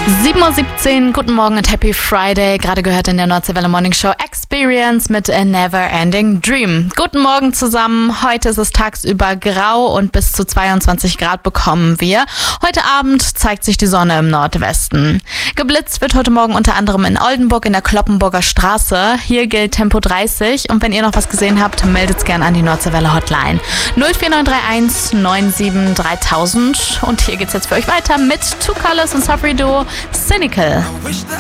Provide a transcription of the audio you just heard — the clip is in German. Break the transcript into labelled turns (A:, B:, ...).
A: 7:17 Uhr, guten Morgen und Happy Friday. Gerade gehört in der Nordseewelle Morning Show Experience mit A Never Ending Dream. Guten Morgen zusammen. Heute ist es tagsüber grau und bis zu 22 Grad bekommen wir. Heute Abend zeigt sich die Sonne im Nordwesten. Geblitzt wird heute Morgen unter anderem in Oldenburg in der Kloppenburger Straße. Hier gilt Tempo 30 und wenn ihr noch was gesehen habt, meldet gerne an die Nordseewelle Hotline 04931 97 3000. Und hier geht's jetzt für euch weiter mit Two Colors und Sabri Duo Cynical.
B: I wish that